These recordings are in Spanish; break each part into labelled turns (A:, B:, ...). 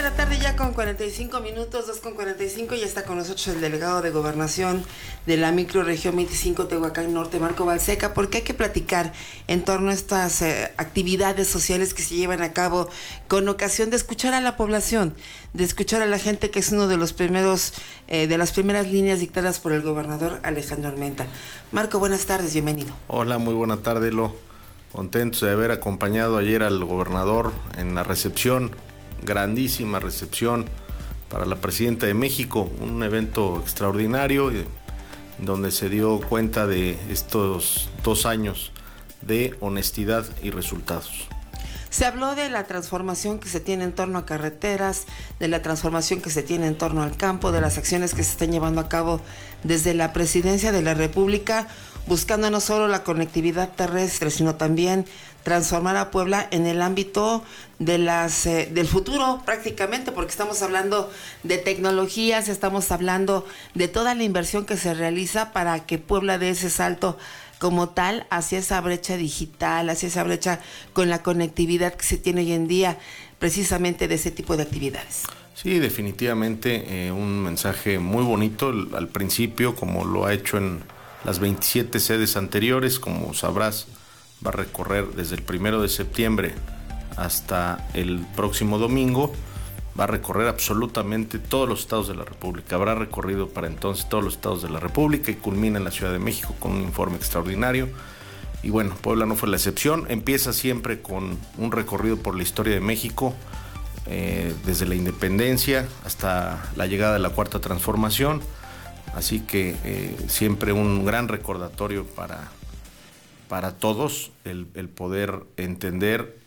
A: la tarde ya con 45 minutos, 2:45, ya está con nosotros el delegado de Gobernación de la microrregión 25 Tehuacán Norte, Marco Balseca, porque hay que platicar en torno a estas actividades sociales que se llevan a cabo con ocasión de escuchar a la población, de escuchar a la gente, que es uno de los primeros, de las primeras líneas dictadas por el gobernador Alejandro Armenta. Marco, buenas tardes, bienvenido.
B: Hola, muy buena tarde, Lo. Contentos de haber acompañado ayer al gobernador en la recepción, grandísima recepción para la presidenta de México, un evento extraordinario donde se dio cuenta de estos 2 años de honestidad y resultados.
A: Se habló de la transformación que se tiene en torno a carreteras, de la transformación que se tiene en torno al campo, de las acciones que se están llevando a cabo desde la Presidencia de la República, buscando no solo la conectividad terrestre, sino también transformar a Puebla en el ámbito de del futuro prácticamente, porque estamos hablando de tecnologías, estamos hablando de toda la inversión que se realiza para que Puebla dé ese salto como tal hacia esa brecha digital, hacia esa brecha con la conectividad que se tiene hoy en día, precisamente de ese tipo de actividades.
B: Sí, definitivamente un mensaje muy bonito al principio, como lo ha hecho en las 27 sedes anteriores. Como sabrás, va a recorrer desde el 1 de septiembre hasta el próximo domingo. Va a recorrer absolutamente todos los estados de la República. Habrá recorrido para entonces todos los estados de la República y culmina en la Ciudad de México con un informe extraordinario. Y bueno, Puebla no fue la excepción. Empieza siempre con un recorrido por la historia de México, desde la independencia hasta la llegada de la Cuarta Transformación. Así que siempre un gran recordatorio para todos, el poder entender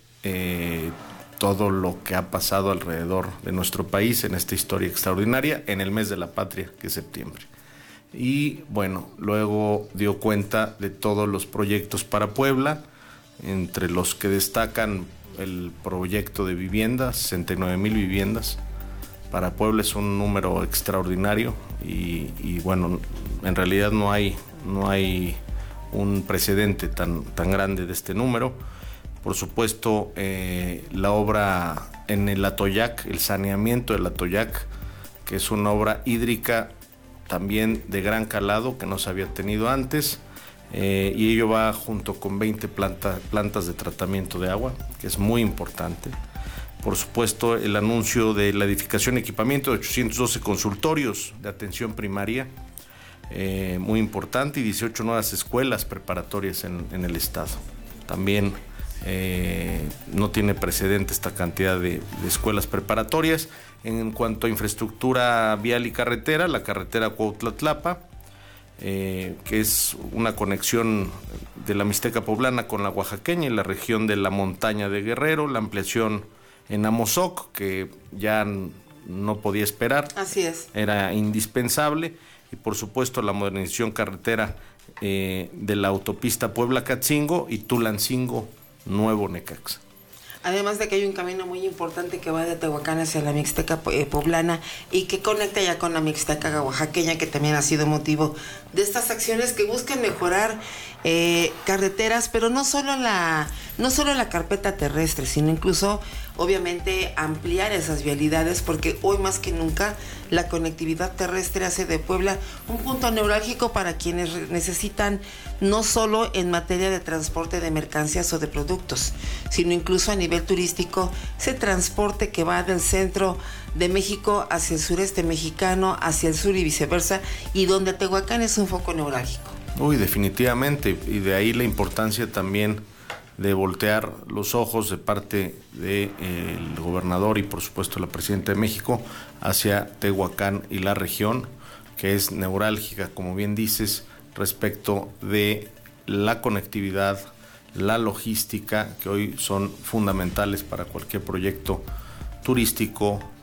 B: todo lo que ha pasado alrededor de nuestro país en esta historia extraordinaria en el mes de la patria, que es septiembre. Y bueno, luego dio cuenta de todos los proyectos para Puebla, entre los que destacan el proyecto de viviendas, 69,000 viviendas. Para Puebla es un número extraordinario y bueno, en realidad no hay un precedente tan grande de este número. Por supuesto, la obra en el Atoyac, el saneamiento del Atoyac, que es una obra hídrica también de gran calado que no se había tenido antes, y ello va junto con 20 plantas de tratamiento de agua, que es muy importante. Por supuesto, el anuncio de la edificación y equipamiento de 812 consultorios de atención primaria, muy importante, y 18 nuevas escuelas preparatorias en el estado. También no tiene precedente esta cantidad de escuelas preparatorias. En cuanto a infraestructura vial y carretera, la carretera Cuautla-Tlapa, que es una conexión de la Mixteca poblana con la oaxaqueña y la región de la montaña de Guerrero, la ampliación en Amozoc, que ya no podía esperar.
A: Así es.
B: Era indispensable. Y por supuesto la modernización carretera de la autopista Puebla-Catzingo y Tulancingo Nuevo Necaxa.
A: Además de que hay un camino muy importante que va de Tehuacán hacia la Mixteca poblana y que conecta ya con la Mixteca oaxaqueña, que también ha sido motivo de estas acciones que buscan mejorar carreteras, pero no solo la carpeta terrestre, sino incluso obviamente ampliar esas vialidades, porque hoy más que nunca la conectividad terrestre hace de Puebla un punto neurálgico para quienes necesitan, no solo en materia de transporte de mercancías o de productos, sino incluso a nivel turístico, ese transporte que va del centro de México hacia el sureste mexicano, hacia el sur y viceversa, y donde Tehuacán es un foco neurálgico.
B: Uy, definitivamente, y de ahí la importancia también de voltear los ojos de parte del gobernador y por supuesto la presidenta de México hacia Tehuacán y la región, que es neurálgica, como bien dices, respecto de la conectividad, la logística, que hoy son fundamentales para cualquier proyecto turístico,